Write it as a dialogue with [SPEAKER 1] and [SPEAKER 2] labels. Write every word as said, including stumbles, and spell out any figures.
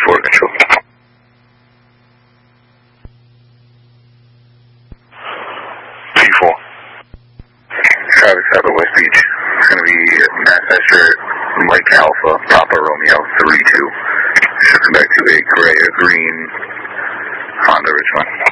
[SPEAKER 1] four control. P four. Travis Alpha West Beach. It's going to be Manchester Mike Alpha Papa Romeo three two. Shipping back to a gray, a green Honda Richmond.